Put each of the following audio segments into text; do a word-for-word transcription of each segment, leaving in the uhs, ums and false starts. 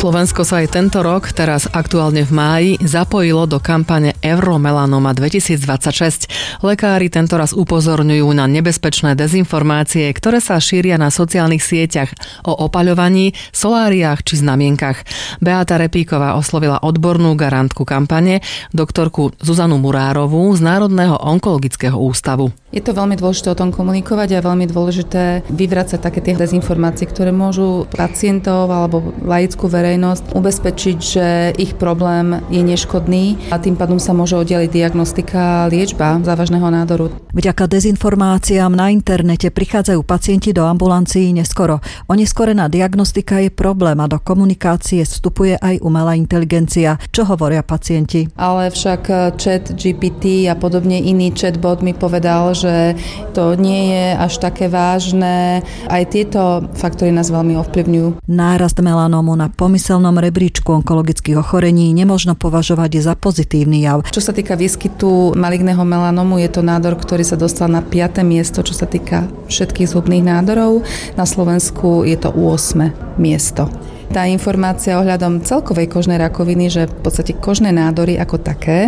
Slovensko sa aj tento rok, teraz aktuálne v máji, zapojilo do kampane Euromelanoma dvetisícdvadsaťšesť. Lekári tentoraz upozorňujú na nebezpečné dezinformácie, ktoré sa šíria na sociálnych sieťach o opaľovaní, soláriách či znamienkach. Beata Repíková oslovila odbornú garantku kampane, doktorku Zuzanu Murárovú z Národného onkologického ústavu. Je to veľmi dôležité o tom komunikovať a veľmi dôležité vyvracať také tie dezinformácie, ktoré môžu pacientov alebo laickú verejnosť ubezpečiť, že ich problém je neškodný a tým pádom sa môže oddeliť diagnostika a liečba závažného nádoru. Vďaka dezinformáciám na internete prichádzajú pacienti do ambulancií neskoro. Oneskorená diagnostika je problém a do komunikácie vstupuje aj umelá inteligencia. Čo hovoria pacienti? Ale však chat G P T a podobne iný chatbot mi povedal, že to nie je až také vážne. Aj tieto faktory nás veľmi ovplyvňujú. Nárast melanómu na pomyselnom rebríčku onkologických ochorení nemožno považovať za pozitívny jav. Čo sa týka výskytu maligného melanómu, je to nádor, ktorý sa dostal na piate miesto, čo sa týka všetkých zhubných nádorov. Na Slovensku je to ôsme miesto. Tá informácia ohľadom celkovej kožnej rakoviny, že v podstate kožné nádory ako také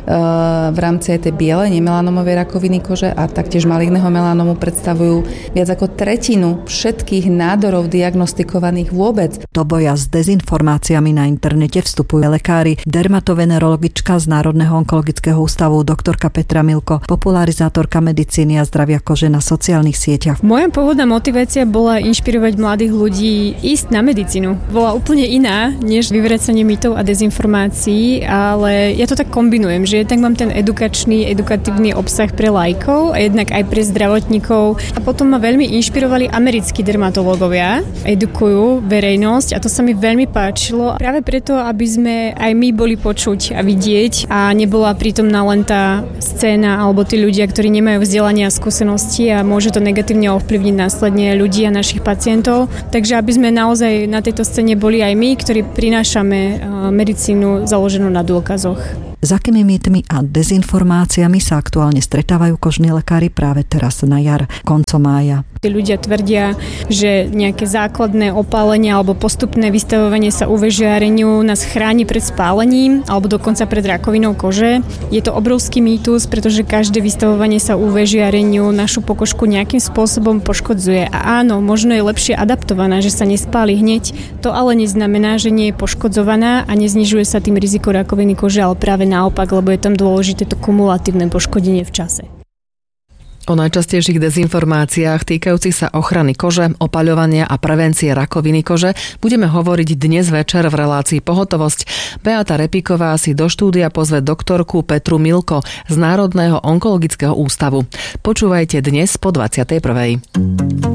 v rámci aj tej bielej nemelanomovej rakoviny kože a taktiež maligného melanomu predstavujú viac ako tretinu všetkých nádorov diagnostikovaných vôbec. Do boja s dezinformáciami na internete vstupujú lekári. Dermatovenerologička z Národného onkologického ústavu doktorka Petra Milko, popularizátorka medicíny a zdravia kože na sociálnych sieťach. Moja pôvodná motivácia bola inšpirovať mladých ľudí ísť na medicínu. Bola úplne iná, než vyvracanie mýtov a dezinformácií, ale ja to tak kombinujem, že jednak mám ten edukačný, edukatívny obsah pre laikov a jednak aj pre zdravotníkov. A potom ma veľmi inšpirovali americkí dermatológovia, edukujú verejnosť a to sa mi veľmi páčilo. Práve preto, aby sme aj my boli počuť a vidieť a nebola prítomná len tá scéna alebo tí ľudia, ktorí nemajú vzdelanie a skúsenosti a môže to negatívne ovplyvniť následne ľudí a našich pacientov. Takže aby sme naozaj na tejto scéne boli aj my, ktorí prinášame medicínu založenú na dôkazoch. S akými mýtmi a dezinformáciami sa aktuálne stretávajú kožní lekári práve teraz na jar, koncom mája? Tí ľudia tvrdia, že nejaké základné opálenie alebo postupné vystavovanie sa ú vé žiareniu nás chráni pred spálením alebo dokonca pred rakovinou kože. Je to obrovský mýtus, pretože každé vystavovanie sa ú vé žiareniu našu pokožku nejakým spôsobom poškodzuje. A áno, možno je lepšie adaptovaná, že sa nespáli hneď. To ale neznamená, že nie je poškodzovaná a neznižuje sa tým riziko rakoviny kože, ale práve naopak, lebo je tam dôležité to kumulatívne poškodenie v čase. O najčastejších dezinformáciách týkajúcich sa ochrany kože, opaľovania a prevencie rakoviny kože budeme hovoriť dnes večer v relácii Pohotovosť. Beata Repíková si do štúdia pozve doktorku Petru Milko z Národného onkologického ústavu. Počúvajte dnes po dvadsiatej prvej.